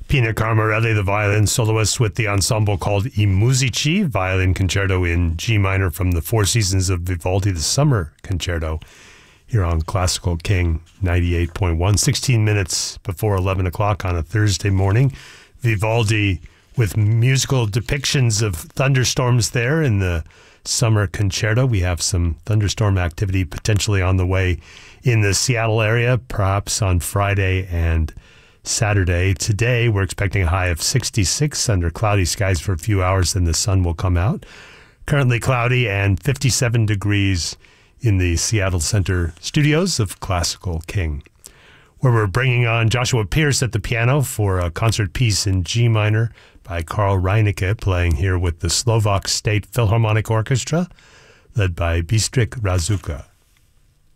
Pina Carmarelli, the violin soloist with the ensemble called I Musici, violin concerto in G minor from the Four Seasons of Vivaldi, the Summer Concerto, here on Classical King 98.1, 16 minutes before 11 o'clock on a Thursday morning. Vivaldi with musical depictions of thunderstorms there in the Summer Concerto. We have some thunderstorm activity potentially on the way in the Seattle area, perhaps on Friday and Saturday. Today, we're expecting a high of 66 under cloudy skies for a few hours, then the sun will come out. Currently cloudy and 57 degrees in the Seattle Center studios of Classical King, where we're bringing on Joshua Pierce at the piano for a concert piece in G minor by Karl Reinecke, playing here with the Slovak State Philharmonic Orchestra, led by Bystrik Razuka.